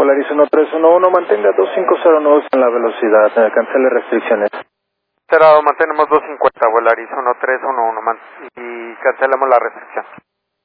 Volaris 1311, mantenga 2509 en la velocidad, cancele restricciones. Cerrado, mantenemos 250, Volaris 1311 y cancelamos la restricción.